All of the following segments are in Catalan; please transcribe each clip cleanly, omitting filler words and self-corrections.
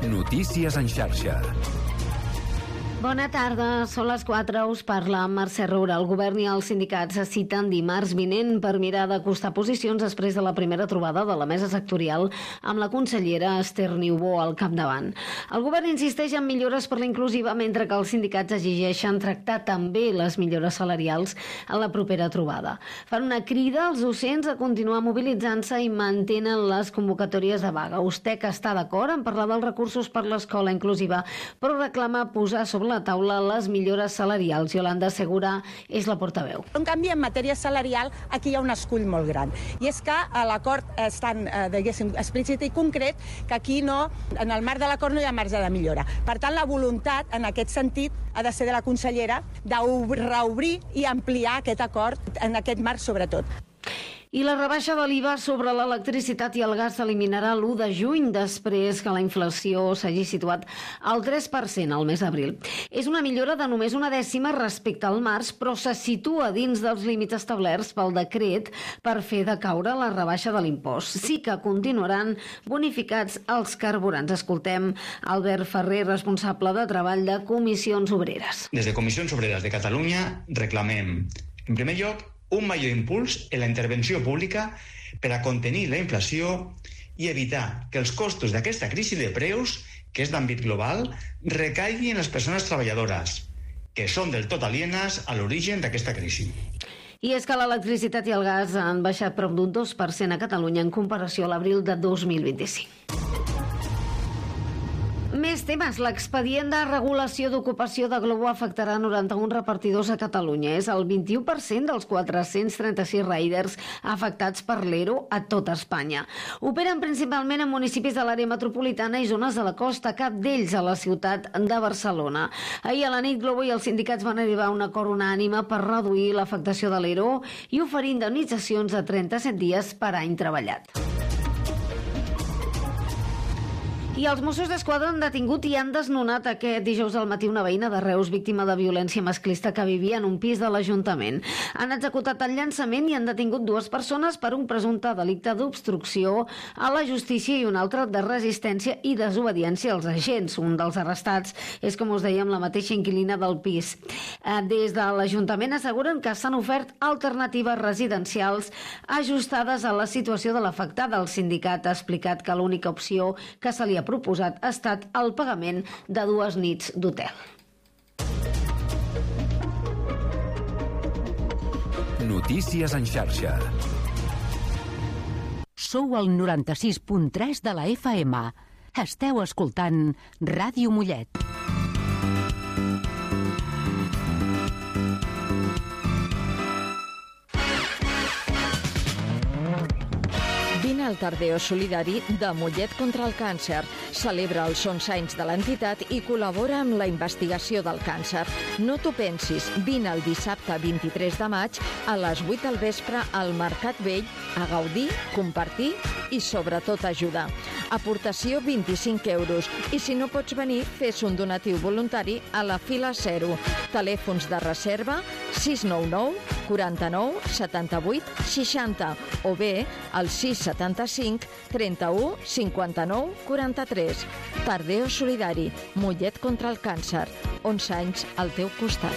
Notícies en xarxa. Bona tarda, són les 4, us parla Mercè Roura. El govern i els sindicats es citen dimarts vinent per mirar d'acostar posicions després de la primera trobada de la mesa sectorial amb la consellera Esther Niubó al capdavant. El govern insisteix en millores per la inclusiva, mentre que els sindicats exigeixen tractar també les millores salarials a la propera trobada. Fan una crida als docents a continuar mobilitzant-se i mantenen les convocatòries de vaga. USTEC està d'acord en parlar dels recursos per l'escola inclusiva, però reclama posar sobre la taula les millores salarials. Yolanda Segura és la portaveu. Un canvi en matèria salarial, aquí hi ha un escull molt gran. I és que a l'acord estan, diguéssim, explícit i concret, que aquí no, en el marc de l'acord no hi ha marge de millora. Per tant, la voluntat, en aquest sentit, ha de ser de la consellera de reobrir i ampliar aquest acord en aquest marc, sobretot. I la rebaixa de l'IVA sobre l'electricitat i el gas s'eliminarà l'1 de juny, després que la inflació s'hagi situat al 3% al mes d'abril. És una millora de només una dècima respecte al març, però se situa dins dels límits establerts pel decret per fer decaure la rebaixa de l'impost. Sí que continuaran bonificats els carburants. Escoltem Albert Ferrer, responsable de treball de Comissions Obreres. Des de Comissions Obreres de Catalunya reclamem, en primer lloc, un major impuls en la intervenció pública per a contenir la inflació i evitar que els costos d'aquesta crisi de preus, que és d'àmbit global, recaiguin en les persones treballadores, que són del tot alienes a l'origen d'aquesta crisi. I és que l'electricitat i el gas han baixat prop d'un 2% a Catalunya en comparació a l'abril de 2025. Més temes. L'expedient de regulació d'ocupació de Glovo afectarà 91 repartidors a Catalunya. És el 21% dels 436 riders afectats per l'ERO a tot Espanya. Operen principalment en municipis de l'àrea metropolitana i zones de la costa, cap d'ells a la ciutat de Barcelona. Ahir a la nit, Glovo i els sindicats van arribar a un acord unànime per reduir l'afectació de l'ERO i oferir indemnitzacions de 37 dies per any treballat. I els Mossos d'Esquadra han detingut i han desnonat aquest dijous al matí una veïna de Reus víctima de violència masclista que vivia en un pis de l'Ajuntament. Han executat el llançament i han detingut 2 persones per un presumpte delicte d'obstrucció a la justícia i un altre de resistència i desobediència als agents. Un dels arrestats és, com us dèiem, la mateixa inquilina del pis. Des de l'Ajuntament asseguren que s'han ofert alternatives residencials ajustades a la situació de l'afectada. El sindicat ha explicat que l'única opció que se li ha proposat ha estat el pagament de 2 nits d'hotel. Notícies en xarxa. Sou al 96.3 de la FM. Esteu escoltant Ràdio Mollet. Vine al Tardeo Solidari de Mollet contra el càncer. Celebra els 11 anys de l'entitat i col·labora amb la investigació del càncer. No t'ho pensis, vine el dissabte 23 de maig a les 8 del vespre al Mercat Vell a gaudir, compartir i sobretot ajudar. Aportació 25 euros i si no pots venir, fes un donatiu voluntari a la fila 0. Telèfons de reserva 699 49 78 60 o bé al 675 31 59 43. Tardeo Solidari, Mollet contra el càncer. 11 anys al teu costat.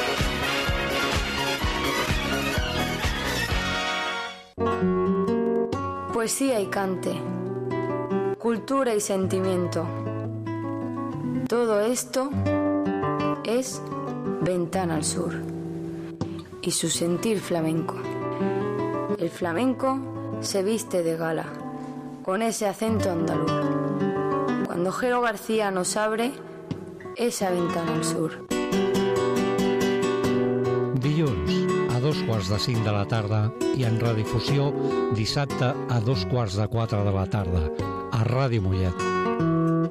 Poesía y cante, cultura y sentimiento. Todo esto es Ventana al Sur y su sentir flamenco. El flamenco se viste de gala, con ese acento andaluz. Cuando Jero García nos abre esa ventana al sur. Dilluns, a 2:45 de la tarda i en redifusió dissabte a 3:15 de la tarda a Ràdio Mollet.